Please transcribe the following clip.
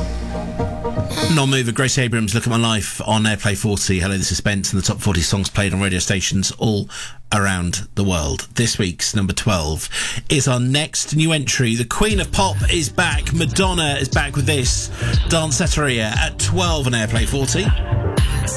Non-mover, Grace Abrams, Look at My Life on Airplay 40. Hello, this is Spence, and the top 40 songs played on radio stations all around the world. This week's number 12 is our next new entry. The Queen of Pop is back. Madonna is back with this. Danceteria at 12 on Airplay 40.